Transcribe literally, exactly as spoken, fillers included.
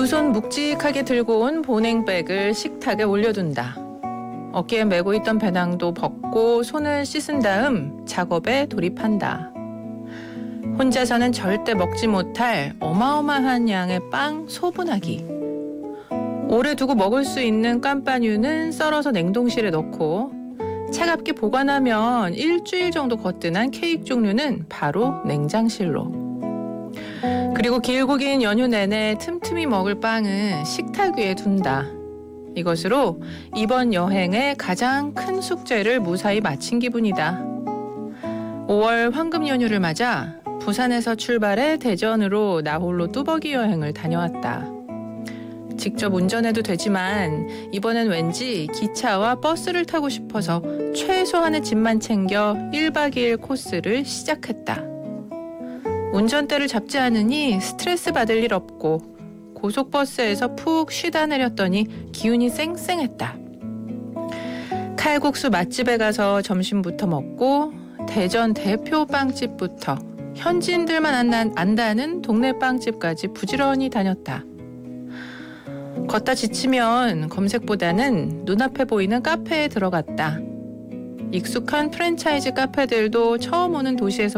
두 손 묵직하게 들고 온 보냉백을 식탁에 올려둔다. 어깨에 메고 있던 배낭도 벗고 손을 씻은 다음 작업에 돌입한다. 혼자서는 절대 먹지 못할 어마어마한 양의 빵 소분하기. 오래 두고 먹을 수 있는 깐빠뉴는 썰어서 냉동실에 넣고 차갑게 보관하면 일주일 정도 거뜬한 케이크 종류는 바로 냉장실로. 그리고 길고 긴 연휴 내내 틈틈이 먹을 빵은 식탁 위에 둔다. 이것으로 이번 여행의 가장 큰 숙제를 무사히 마친 기분이다. 오월 황금 연휴를 맞아 부산에서 출발해 대전으로 나 홀로 뚜벅이 여행을 다녀왔다. 직접 운전해도 되지만 이번엔 왠지 기차와 버스를 타고 싶어서 최소한의 짐만 챙겨 일박 이일 코스를 시작했다. 운전대를 잡지 않으니 스트레스 받을 일 없고 고속버스에서 푹 쉬다 내렸더니 기운이 쌩쌩했다. 칼국수 맛집에 가서 점심부터 먹고 대전 대표 빵집부터 현지인들만 안다는 동네 빵집까지 부지런히 다녔다. 걷다 지치면 검색보다는 눈앞에 보이는 카페에 들어갔다. 익숙한 프랜차이즈 카페들도 처음 오는 도시에서